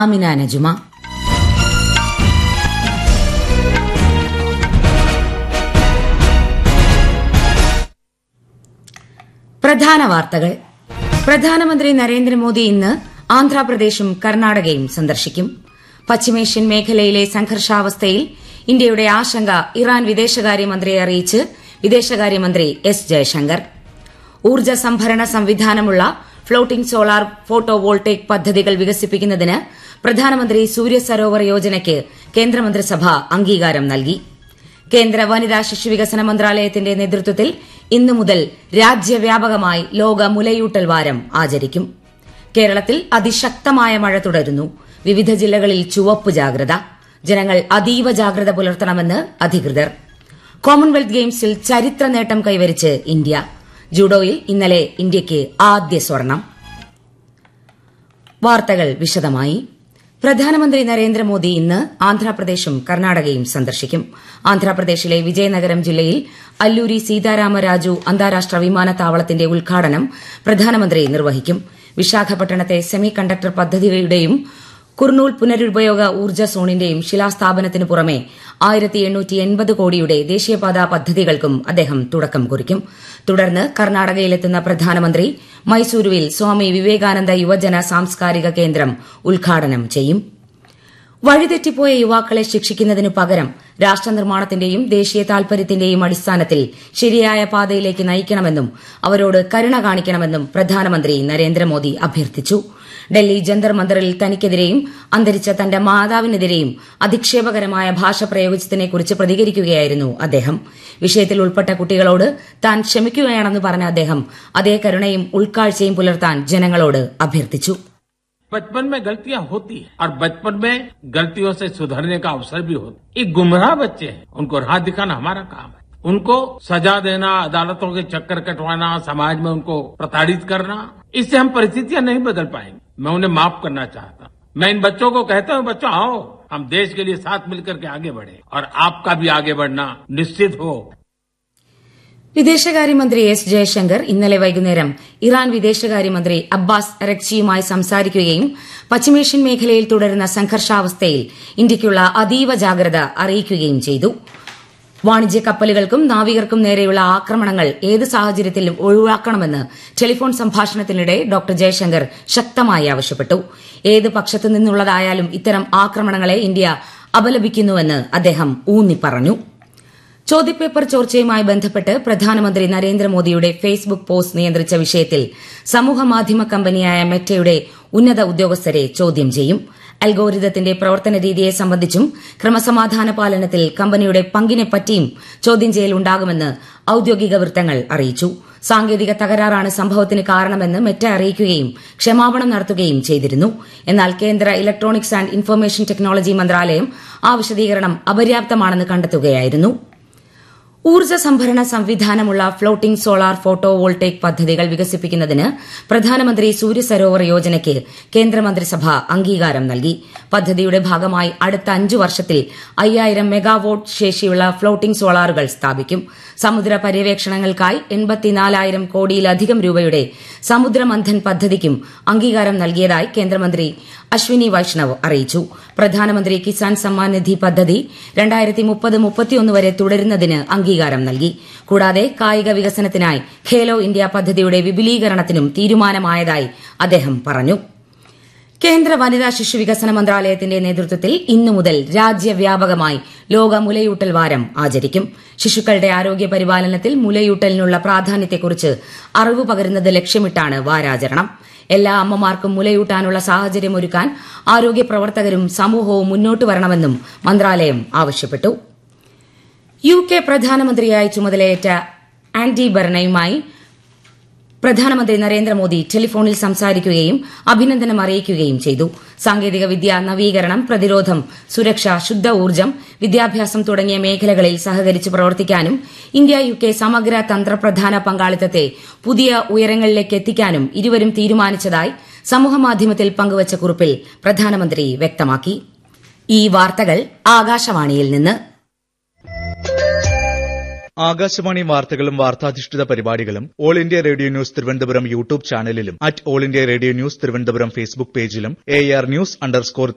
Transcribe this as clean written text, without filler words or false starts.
ആമിന നജുമ. പ്രധാന വാർത്തകൾ. പ്രധാനമന്ത്രി നരേന്ദ്രമോദി ഇന്ന് ആന്ധ്രാപ്രദേശും കർണാടകയും സന്ദർശിക്കും. പശ്ചിമേഷ്യൻ മേഖലയിലെ സംഘർഷാവസ്ഥയിൽ ഇന്ത്യയുടെ ആശങ്ക ഇറാൻ വിദേശകാര്യമന്ത്രിയെ അറിയിച്ച് വിദേശകാര്യമന്ത്രി എസ് ജയശങ്കർ. ഊർജ്ജ സംഭരണ സംവിധാനമുള്ള ഫ്ളോട്ടിംഗ് സോളാർ ഫോട്ടോ വോൾട്ടേക് പദ്ധതികൾ വികസിപ്പിക്കുന്നതിന് പ്രധാനമന്ത്രി സൂര്യ സരോവർ യോജനയ്ക്ക് കേന്ദ്രമന്ത്രിസഭ അംഗീകാരം നൽകി. കേന്ദ്ര വനിതാ ശിശുവികസന മന്ത്രാലയത്തിന്റെ നേതൃത്വത്തിൽ ഇന്നു മുതൽ രാജ്യവ്യാപകമായി ലോക മുലയൂട്ടൽ വാരം ആചരിക്കും. കേരളത്തിൽ അതിശക്തമായ മഴ തുടരുന്നു. വിവിധ ജില്ലകളിൽ ചുവപ്പ് ജാഗ്രത. ജനങ്ങൾ അതീവ ജാഗ്രത പുലർത്തണമെന്ന് അധികൃതർ. കോമൺവെൽത്ത് ഗെയിംസിൽ ചരിത്ര നേട്ടം കൈവരിച്ച് ഇന്ത്യ. ജൂഡോയിൽ ഇന്നലെ ഇന്ത്യയ്ക്ക് ആദ്യ സ്വർണം. വാർത്തകൾ വിശദമായി. പ്രധാനമന്ത്രി നരേന്ദ്രമോദി ഇന്ന് ആന്ധ്രാപ്രദേശും കർണാടകയും സന്ദർശിക്കും. ആന്ധ്രാപ്രദേശിലെ വിജയനഗരം ജില്ലയിൽ അല്ലൂരി സീതാരാമരാജു അന്താരാഷ്ട്ര വിമാനത്താവളത്തിന്റെ ഉദ്ഘാടനം പ്രധാനമന്ത്രി നിർവഹിക്കും. വിശാഖപട്ടണത്തെ സെമി കണ്ടക്ടർ പദ്ധതിയുടെയും കുർണൂൽ പുനരുപയോഗ ഊർജ്ജ സോണിന്റെയും ശിലാസ്ഥാപനത്തിനു പുറമെ 1880 കോടിയുടെ ദേശീയപാതാ പദ്ധതികൾക്കും അദ്ദേഹം തുടക്കം കുറിക്കും. തുടർന്ന് കർണാടകയിലെത്തുന്ന പ്രധാനമന്ത്രി മൈസൂരുവിൽ സ്വാമി വിവേകാനന്ദ യുവജന സാംസ്കാരിക കേന്ദ്രം ഉദ്ഘാടനം ചെയ്യും. വഴിതെറ്റിപ്പോയ യുവാക്കളെ ശിക്ഷിക്കുന്നതിനു പകരം രാഷ്ട്രനിർമ്മാണത്തിന്റെയും ദേശീയ താൽപര്യത്തിന്റെയും അടിസ്ഥാനത്തിൽ ശരിയായ പാതയിലേക്ക് നയിക്കണമെന്നും അവരോട് കരുണ കാണിക്കണമെന്നും പ്രധാനമന്ത്രി നരേന്ദ്രമോദി അഭ്യർത്ഥിച്ചു. ഡൽഹി ജന്തർ മന്ദറിൽ തനിക്കെതിരെയും അന്തരിച്ച തന്റെ മാതാവിനെതിരെയും അധിക്ഷേപകരമായ ഭാഷ പ്രയോഗിച്ചതിനെക്കുറിച്ച് പ്രതികരിക്കുകയായിരുന്നു അദ്ദേഹം. വിഷയത്തിൽ ഉൾപ്പെട്ട കുട്ടികളോട് താൻ ക്ഷമിക്കുകയാണെന്ന് പറഞ്ഞ അദ്ദേഹം അതേ കരുണയും ഉൾക്കാഴ്ചയും പുലർത്താൻ ജനങ്ങളോട് അഭ്യർത്ഥിച്ചു. बचपन में गलतियां होती हैं और बचपन में गलतियों से सुधरने का अवसर भी होता है. ये गुमराह बच्चे हैं, उनको राह दिखाना हमारा काम है. उनको सजा देना, अदालतों के चक्कर कटवाना, समाज में उनको प्रताड़ित करना, इससे हम परिस्थितियां नहीं बदल पाएंगे. मैं उन्हें माफ करना चाहता हूं. मैं इन बच्चों को कहता हूं, बच्चों आओ, हम देश के लिए साथ मिलकर के आगे बढ़े और आपका भी आगे बढ़ना निश्चित हो. വിദേശകാര്യമന്ത്രി എസ് ജയശങ്കർ ഇന്നലെ വൈകുന്നേരം ഇറാൻ വിദേശകാര്യമന്ത്രി അബ്ബാസ് അരക്ചിയുമായി സംസാരിക്കുകയും പശ്ചിമേഷ്യൻ മേഖലയിൽ തുടരുന്ന സംഘർഷാവസ്ഥയിൽ ഇന്ത്യയ്ക്കുള്ള അതീവ ജാഗ്രത അറിയിക്കുകയും ചെയ്തു. വാണിജ്യ കപ്പലുകൾക്കും നാവികർക്കും നേരെയുള്ള ആക്രമണങ്ങൾ ഏത് സാഹചര്യത്തിലും ഒഴിവാക്കണമെന്ന് ടെലിഫോൺ സംഭാഷണത്തിനിടെ ഡോക്ടർ ജയശങ്കർ ശക്തമായി ആവശ്യപ്പെട്ടു. ഏത് പക്ഷത്തു നിന്നുള്ളതായാലും ഇത്തരം ആക്രമണങ്ങളെ ഇന്ത്യ അപലപിക്കുന്നുവെന്ന് അദ്ദേഹം ഊന്നിപ്പറഞ്ഞു. ചോദ്യപേപ്പർ ചോർച്ചയുമായി ബന്ധപ്പെട്ട് പ്രധാനമന്ത്രി നരേന്ദ്രമോദിയുടെ ഫേസ്ബുക്ക് പോസ്റ്റ് നിയന്ത്രിച്ച വിഷയത്തിൽ സമൂഹമാധ്യമ കമ്പനിയായ മെറ്റയുടെ ഉന്നത ഉദ്യോഗസ്ഥരെ ചോദ്യം ചെയ്യും. അൽഗോരിതത്തിന്റെ പ്രവർത്തന രീതിയെ സംബന്ധിച്ചും ക്രമസമാധാന പാലനത്തിൽ കമ്പനിയുടെ പങ്കിനെപ്പറ്റിയും ചോദ്യം ചെയ്യൽ ഉണ്ടാകുമെന്ന് ഔദ്യോഗിക വൃത്തങ്ങൾ അറിയിച്ചു. സാങ്കേതിക തകരാറാണ് സംഭവത്തിന് കാരണമെന്ന് മെറ്റ അറിയിക്കുകയും ക്ഷമാപണം നടത്തുകയും ചെയ്തിരുന്നു. എന്നാൽ കേന്ദ്ര ഇലക്ട്രോണിക്സ് ആന്റ് ഇൻഫർമേഷൻ ടെക്നോളജി മന്ത്രാലയം ആ വിശദീകരണം അപര്യാപ്തമാണെന്ന് കണ്ടെത്തുകയായിരുന്നു. ഊർജ്ജ സംഭരണ സംവിധാനമുള്ള ഫ്ളോട്ടിംഗ് സോളാർ ഫോട്ടോ വോൾട്ടേക് പദ്ധതികൾ വികസിപ്പിക്കുന്നതിന് പ്രധാനമന്ത്രി സൂര്യ സരോവർ യോജനയ്ക്ക് കേന്ദ്രമന്ത്രിസഭ അംഗീകാരം നൽകി. പദ്ധതിയുടെ ഭാഗമായി അടുത്ത 5 വർഷത്തിൽ 5000 മെഗാവാട്ട് ശേഷിയുള്ള ഫ്ളോട്ടിംഗ് സോളാറുകൾ സ്ഥാപിക്കും. സമുദ്ര പര്യവേക്ഷണങ്ങൾക്കായി 84,000 കോടിയിലധികം രൂപയുടെ സമുദ്രമന്ഥൻ പദ്ധതിക്കും അംഗീകാരം നൽകിയതായി കേന്ദ്രമന്ത്രി അശ്വിനി വൈഷ്ണവ് അറിയിച്ചു. പ്രധാനമന്ത്രി കിസാൻ സമ്മാൻ നിധി പദ്ധതി 2030-31 വരെ തുടരുന്നതിന് അംഗീകാരം നൽകി. കൂടാതെ കായിക വികസനത്തിനായി ഖേലോ ഇന്ത്യ പദ്ധതിയുടെ വിപുലീകരണത്തിനും തീരുമാനമായതായി അദ്ദേഹം പറഞ്ഞു. കേന്ദ്ര വനിതാ ശിശുവികസന മന്ത്രാലയത്തിന്റെ നേതൃത്വത്തിൽ ഇന്നു മുതൽ രാജ്യവ്യാപകമായി ലോക മുലയൂട്ടൽ വാരം ആചരിക്കും. ശിശുക്കളുടെ ആരോഗ്യ പരിപാലനത്തിൽ മുലയൂട്ടലിനുള്ള പ്രാധാന്യത്തെക്കുറിച്ച് അറിവ് പകരുന്നത് ലക്ഷ്യമിട്ടാണ് വാരാചരണം. എല്ലാ അമ്മമാർക്കും മുലയൂട്ടാനുള്ള സാഹചര്യമൊരുക്കാൻ ആരോഗ്യ പ്രവർത്തകരും സമൂഹവും മുന്നോട്ട് വരണമെന്നും മന്ത്രാലയം ആവശ്യപ്പെട്ടു. യുകെ പ്രധാനമന്ത്രിയായി ചുമതലയേറ്റ ആൻഡി ബർണയുമായി പ്രധാനമന്ത്രി നരേന്ദ്രമോദി ടെലിഫോണിൽ സംസാരിക്കുകയും അഭിനന്ദനം അറിയിക്കുകയും ചെയ്തു. സാങ്കേതികവിദ്യ, നവീകരണം, പ്രതിരോധം, സുരക്ഷ, ശുദ്ധ ഊർജ്ജം, വിദ്യാഭ്യാസം തുടങ്ങിയ മേഖലകളിൽ സഹകരിച്ച് പ്രവർത്തിക്കാനും ഇന്ത്യ യുകെ സമഗ്ര തന്ത്രപ്രധാന പങ്കാളിത്തത്തെ പുതിയ ഉയരങ്ങളിലേക്ക് എത്തിക്കാനും ഇരുവരും തീരുമാനിച്ചതായി സമൂഹമാധ്യമത്തിൽ പങ്കുവച്ച കുറിപ്പിൽ പ്രധാനമന്ത്രി വ്യക്തമാക്കി. ഈ വാർത്തകൾ ആകാശവാണിയിൽ നിന്ന്. ആകാശവാണി വാർത്തകളും വാർത്താധിഷ്ഠിത പരിപാടികളും all India radio news Thiruvananthapuram YouTube ചാനലിലും @all India radio news Thiruvananthapuram Facebook പേജിലും AR News_TVR